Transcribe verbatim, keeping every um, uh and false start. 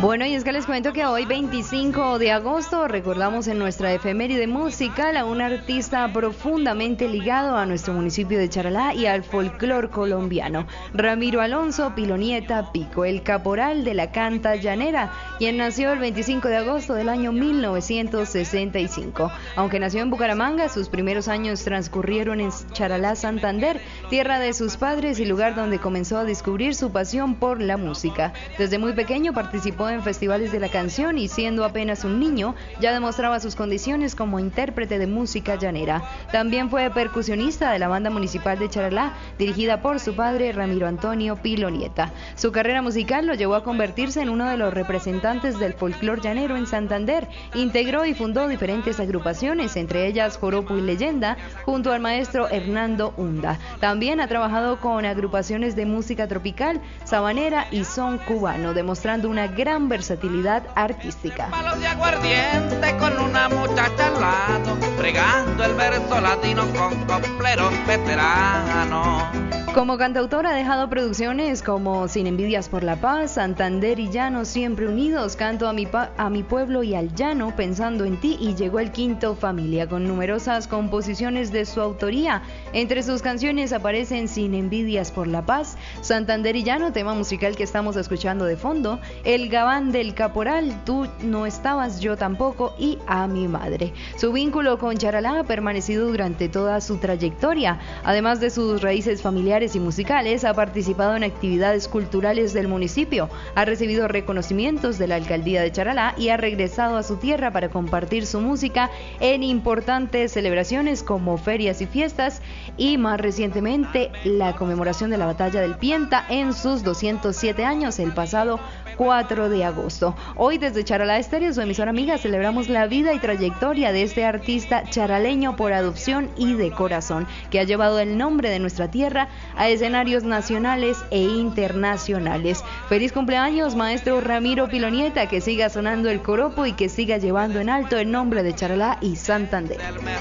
Bueno, y es que les cuento que hoy, veinticinco de agosto, recordamos en nuestra efeméride musical a un artista profundamente ligado a nuestro municipio de Charalá y al folclor colombiano, Ramiro Alonso Pilonieta Pico, el caporal de la canta llanera, quien nació el veinticinco de agosto del año mil novecientos sesenta y cinco. Aunque nació en Bucaramanga, sus primeros años transcurrieron en Charalá, Santander, tierra de sus padres y lugar donde comenzó a descubrir su pasión por la música. Desde muy pequeño participó en festivales de la canción y siendo apenas un niño ya demostraba sus condiciones como intérprete de música llanera. También fue percusionista de la banda municipal de Charalá, dirigida por su padre Ramiro Antonio Pilonieta. Su carrera musical lo llevó a convertirse en uno de los representantes del folclor llanero en Santander. Integró y fundó diferentes agrupaciones, entre ellas Joropo y Leyenda, junto al maestro Hernando Hunda. También ha trabajado con agrupaciones de música tropical, sabanera y son cubano, demostrando una gran versatilidad artística. Palos de aguardiente con una muchacha al lado, fregando el verso latino con copleros veteranos. Como cantautor ha dejado producciones como Sin Envidias por la Paz, Santander y Llano Siempre Unidos, Canto a mi, pa- a mi pueblo y al llano, Pensando en ti, y llegó el quinto Familia, con numerosas composiciones de su autoría. Entre sus canciones aparecen Sin Envidias por la Paz, Santander y Llano, tema musical que estamos escuchando de fondo, El Gabán del Caporal, Tú no estabas, yo tampoco, y A mi madre. Su vínculo con Charalá ha permanecido durante toda su trayectoria. Además de sus raíces familiares y musicales, ha participado en actividades culturales del municipio, ha recibido reconocimientos de la alcaldía de Charalá y ha regresado a su tierra para compartir su música en importantes celebraciones como ferias y fiestas, y más recientemente la conmemoración de la batalla del Pienta en sus doscientos siete años el pasado cuatro de agosto. Hoy desde Charalá Estéreo, su emisora amiga, celebramos la vida y trayectoria de este artista charaleño por adopción y de corazón, que ha llevado el nombre de nuestra tierra a escenarios nacionales e internacionales. Feliz cumpleaños, maestro Ramiro Pilonieta, que siga sonando el joropo y que siga llevando en alto el nombre de Charalá y Santander.